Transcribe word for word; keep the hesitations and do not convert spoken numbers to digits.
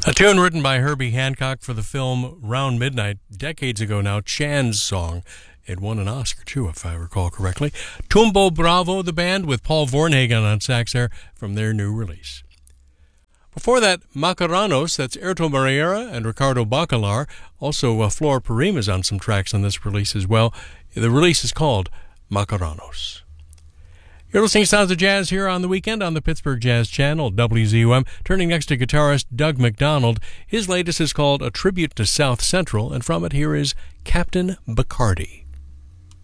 A tune written by Herbie Hancock for the film Round Midnight, decades ago now, Chan's song. It won an Oscar, too, if I recall correctly. Tumbo Bravo, the band, with Paul Vornhagen on sax there from their new release. Before that, Macaranos, that's Erto Mariera and Ricardo Bacalar. Also, uh, Flor Purim is on some tracks on this release as well. The release is called Macaranos. You're listening to Sounds of Jazz here on the weekend on the Pittsburgh Jazz Channel, W Z U M. Turning next to guitarist Doug McDonald. His latest is called A Tribute to South Central, and from it here is Captain Bacardi.